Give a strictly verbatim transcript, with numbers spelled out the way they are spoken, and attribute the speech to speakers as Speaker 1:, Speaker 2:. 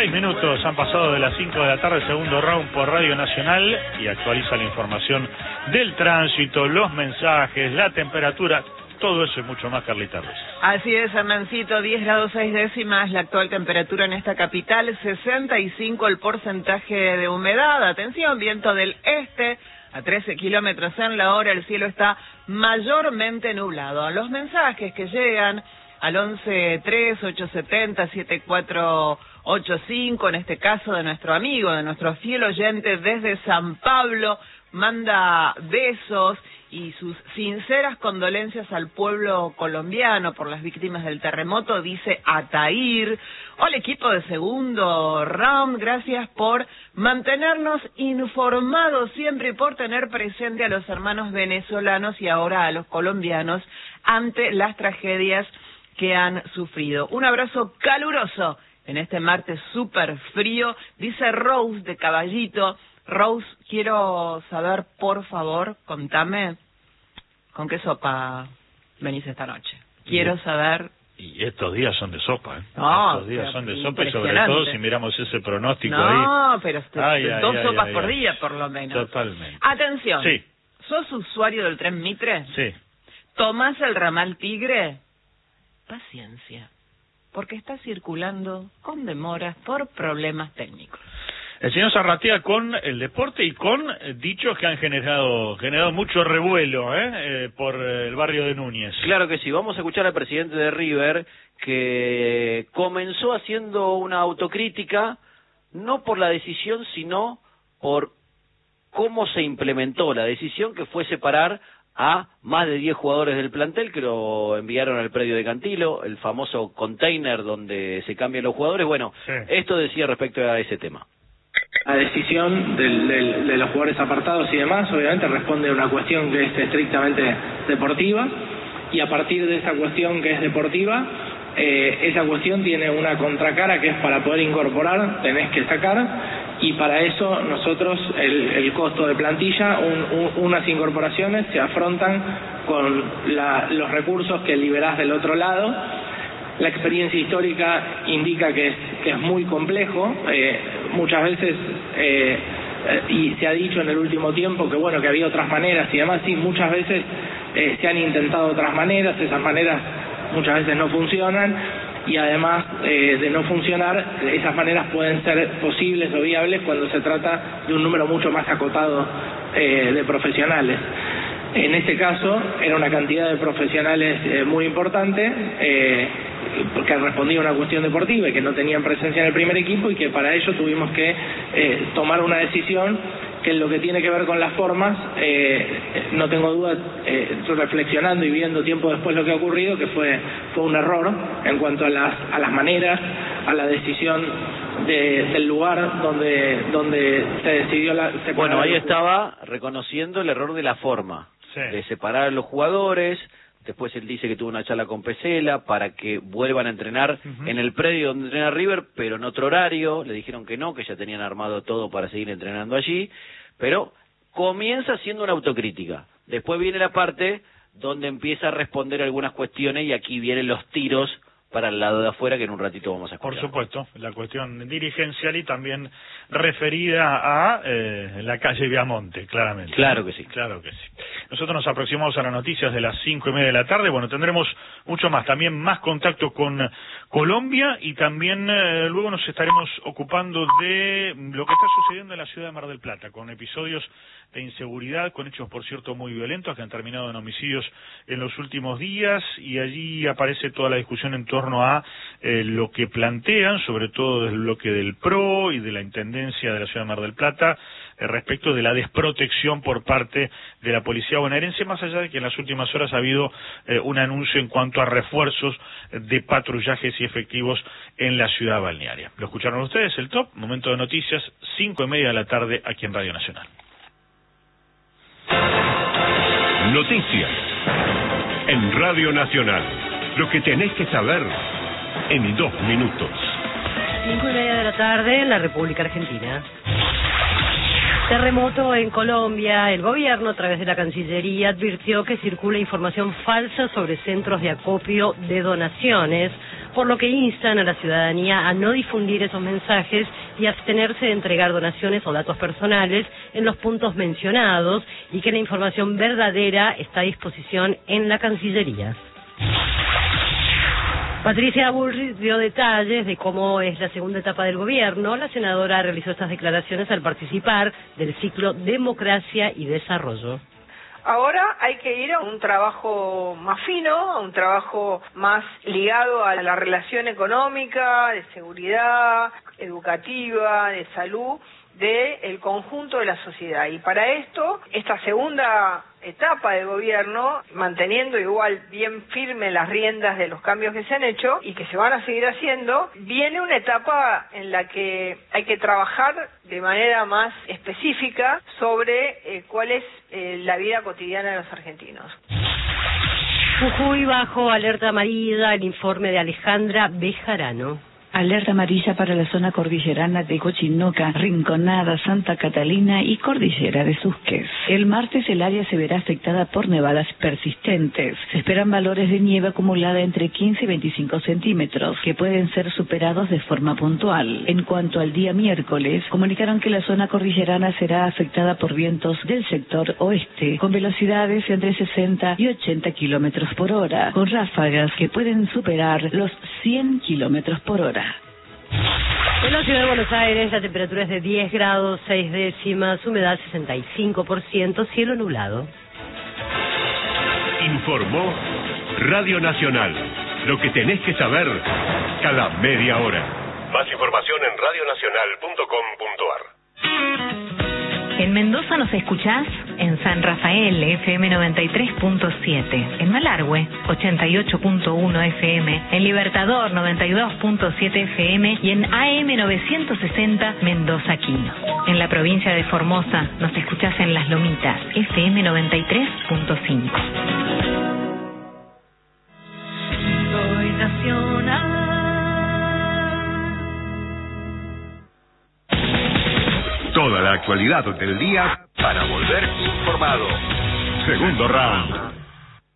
Speaker 1: Seis minutos han pasado de las cinco de la tarde, segundo round por Radio Nacional, y actualiza la información del tránsito, los mensajes, la temperatura, todo eso y mucho más, Carlita Ruiz.
Speaker 2: Así es, Hernancito, diez grados seis décimas la actual temperatura en esta capital, sesenta y cinco el porcentaje de humedad. Atención, viento del este a trece kilómetros en la hora, el cielo está mayormente nublado. Los mensajes que llegan al once tres ocho siete cero siete cuatro ocho cinco, en este caso de nuestro amigo, de nuestro fiel oyente desde San Pablo, manda besos y sus sinceras condolencias al pueblo colombiano por las víctimas del terremoto, dice Atair. Hola equipo de segundo round, gracias por mantenernos informados siempre y por tener presente a los hermanos venezolanos y ahora a los colombianos ante las tragedias que han sufrido. Un abrazo caluroso en este martes súper frío, dice Rose de Caballito. Rose, quiero saber, por favor, contame, ¿con qué sopa venís esta noche? Quiero
Speaker 1: Bien.
Speaker 2: saber...
Speaker 1: Y estos días son de sopa, ¿eh?
Speaker 2: No,
Speaker 1: estos días son de sopa, y sobre
Speaker 2: impresionante.
Speaker 1: todo si miramos ese pronóstico
Speaker 2: no,
Speaker 1: ahí.
Speaker 2: No, pero este,
Speaker 1: Ay, ay,
Speaker 2: dos
Speaker 1: ay,
Speaker 2: sopas
Speaker 1: ay,
Speaker 2: por
Speaker 1: ay.
Speaker 2: día, por lo menos.
Speaker 1: Totalmente.
Speaker 2: Atención.
Speaker 1: Sí.
Speaker 2: ¿Sos usuario del tren Mitre?
Speaker 1: Sí.
Speaker 2: ¿Tomás el ramal Tigre? Paciencia, porque está circulando con demoras por problemas técnicos.
Speaker 1: El señor Zarratea con el deporte y con eh, dichos que han generado generado mucho revuelo ¿eh? Eh, por eh, el barrio de Núñez.
Speaker 3: Claro que sí, vamos a escuchar al presidente de River, que comenzó haciendo una autocrítica, no por la decisión, sino por cómo se implementó la decisión, que fue separar a más de diez jugadores del plantel, que lo enviaron al predio de Cantilo, el famoso container donde se cambian los jugadores. Bueno,
Speaker 1: sí.
Speaker 3: Esto decía respecto a ese tema.
Speaker 4: La decisión del, del, de los jugadores apartados y demás, obviamente responde a una cuestión que es estrictamente deportiva, y a partir de esa cuestión que es deportiva, eh, esa cuestión tiene una contracara que es para poder incorporar, tenés que sacar, y para eso nosotros el, el costo de plantilla, un, un, unas incorporaciones se afrontan con la, los recursos que liberás del otro lado. La experiencia histórica indica que es, que es muy complejo, eh, muchas veces, eh, eh, y se ha dicho en el último tiempo que bueno, que había otras maneras y demás, sí, muchas veces eh, se han intentado otras maneras, esas maneras muchas veces no funcionan, y además eh, de no funcionar, esas maneras pueden ser posibles o viables cuando se trata de un número mucho más acotado eh, de profesionales. En este caso era una cantidad de profesionales eh, muy importante, eh, porque respondía a una cuestión deportiva y que no tenían presencia en el primer equipo, y que para ello tuvimos que eh, tomar una decisión que en lo que tiene que ver con las formas, eh, no tengo duda, eh, reflexionando y viendo tiempo después lo que ha ocurrido, que fue fue un error en cuanto a las a las maneras, a la decisión de, del lugar donde donde se decidió la separar.
Speaker 3: Bueno, ahí estaba reconociendo el error de la forma,
Speaker 1: sí.
Speaker 3: de separar a los jugadores. Después él dice que tuvo una charla con Pesela para que vuelvan a entrenar uh-huh. en el predio donde entrena River, pero en otro horario. Le dijeron que no, que ya tenían armado todo para seguir entrenando allí. Pero comienza haciendo una autocrítica. Después viene la parte donde empieza a responder algunas cuestiones, y aquí vienen los tiros para el lado de afuera, que en un ratito vamos a escuchar.
Speaker 1: Por supuesto, la cuestión dirigencial y también referida a eh, la calle Viamonte, claramente.
Speaker 3: Claro que sí.
Speaker 1: Claro que sí. Nosotros nos aproximamos a las noticias de las cinco y media de la tarde. Bueno, tendremos mucho más, también más contacto con Colombia, y también eh, luego nos estaremos ocupando de lo que está sucediendo en la ciudad de Mar del Plata, con episodios de inseguridad, con hechos, por cierto, muy violentos que han terminado en homicidios en los últimos días, y allí aparece toda la discusión en torno a eh, lo que plantean, sobre todo desde el bloque del P R O y de la Intendencia de la ciudad de Mar del Plata, eh, respecto de la desprotección por parte de la policía bonaerense, más allá de que en las últimas horas ha habido eh, un anuncio en cuanto a refuerzos de patrullajes y efectivos en la ciudad balnearia. Lo escucharon ustedes, el Top, momento de noticias, cinco y media de la tarde, aquí en Radio Nacional.
Speaker 5: Noticias en Radio Nacional. Lo que tenés que saber en dos minutos.
Speaker 6: Cinco y media de la tarde en la República Argentina. Terremoto en Colombia. El gobierno, a través de la Cancillería, advirtió que circula información falsa sobre centros de acopio de donaciones. por lo que instan a la ciudadanía a no difundir esos mensajes y abstenerse de entregar donaciones o datos personales en los puntos mencionados y que la información verdadera está a disposición en la Cancillería. Patricia Bullrich dio detalles de cómo es la segunda etapa del gobierno. La senadora realizó estas declaraciones al participar del ciclo Democracia y Desarrollo.
Speaker 7: Ahora hay que ir a un trabajo más fino, a un trabajo más ligado a la relación económica, de seguridad, educativa, de salud, del conjunto de la sociedad. Y para esto, esta segunda etapa de gobierno, manteniendo igual bien firme las riendas de los cambios que se han hecho y que se van a seguir haciendo, viene una etapa en la que hay que trabajar de manera más específica sobre eh, cuál es eh, la vida cotidiana de los argentinos.
Speaker 6: Jujuy bajo alerta amarilla, el informe de Alejandra Bejarano.
Speaker 8: Alerta amarilla para la zona cordillerana de Cochinoca, Rinconada, Santa Catalina y Cordillera de Susques. El martes el área se verá afectada por nevadas persistentes. Se esperan valores de nieve acumulada entre quince y veinticinco centímetros, que pueden ser superados de forma puntual. En cuanto al día miércoles, comunicaron que la zona cordillerana será afectada por vientos del sector oeste, con velocidades entre sesenta y ochenta kilómetros por hora, con ráfagas que pueden superar los cien kilómetros por hora.
Speaker 6: En la ciudad de Buenos Aires la temperatura es de diez grados seis décimas, humedad sesenta y cinco por ciento, cielo nublado.
Speaker 5: Informó Radio Nacional. Lo que tenés que saber cada media hora. Más información en radio nacional punto com punto ar.
Speaker 9: En Mendoza nos escuchás en San Rafael, F M noventa y tres punto siete, en Malargüe, ochenta y ocho punto uno F M, en Libertador, noventa y dos punto siete F M y en A M novecientos sesenta Mendoza Quino. En la provincia de Formosa nos escuchás en Las Lomitas, F M noventa y tres punto cinco.
Speaker 10: Soy nacional.
Speaker 5: Toda la actualidad del día para volver informado. Segundo round.